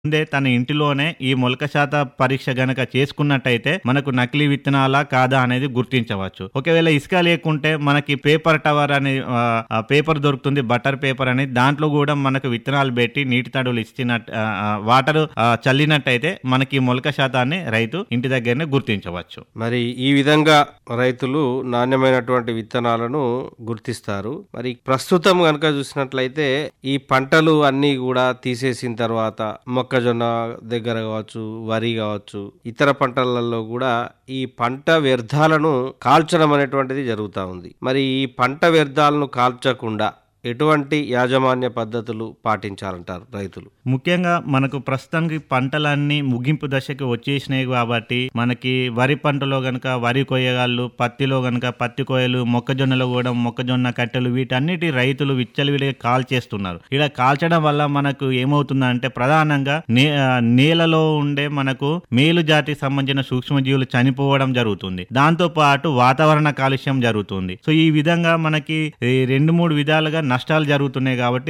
ముందే తన ఇంటిలోనే ఈ మొలక శాత పరీక్ష గనక చేసుకున్నట్టయితే మనకు నకిలీ విత్తనాలా కాదా అనేది గుర్తించవచ్చు. ఒకవేళ ఇసుక లేకుంటే మనకి పేపర్ టవర్ అనే పేపర్ దొరుకుతుంది, బటర్ పేపర్ అని. దాంట్లో కూడా మనకు విత్తనాలు పెట్టి నీటి తడులు ఇచ్చినట్టు వాటర్ చల్లినట్టయితే మనకి మొలక శాతాన్ని రైతు ఇంటి దగ్గరనే గుర్తించవచ్చు. మరి ఈ విధంగా రైతులు నాణ్యమైనటువంటి విత్తనాలను గుర్తిస్తారు. మరి ప్రస్తుతం కనుక చూసినట్లయితే ఈ పంటలు అన్ని కూడా తీసేసిన తర్వాత మొక్కజొన్న దగ్గర కావచ్చు, వరి కావచ్చు, ఇతర పంటలలో కూడా ఈ పంట వ్యర్థాలను కాల్చడం అనేటువంటిది జరుగుతూ ఉంది. మరి ఈ పంట వ్యర్థాలను కాల్చకుండా ఎటువంటి యాజమాన్య పద్ధతులు పాటించాలంటారు రైతులు? ముఖ్యంగా మనకు ప్రస్తుతానికి పంటలన్నీ ముగింపు దశకి వచ్చేసినాయి కాబట్టి మనకి వరి పంటలో గనక వరి కొయ్యగాళ్ళు, పత్తిలో గనక పత్తి కొయ్యలు, మొక్కజొన్నలో కూడా మొక్కజొన్న కట్టెలు, వీటన్నిటి రైతులు విచ్చలవిడిగా కాల్చేస్తున్నారు. ఇలా కాల్చడం వల్ల మనకు ఏమవుతుందంటే ప్రధానంగా నేలలో ఉండే మనకు మేలు జాతికి సంబంధించిన సూక్ష్మజీవులు చనిపోవడం జరుగుతుంది. దాంతో పాటు వాతావరణ కాలుష్యం జరుగుతుంది. సో ఈ విధంగా మనకి 2-3 విధాలుగా నష్టాలు జరుగుతున్నాయి కాబట్టి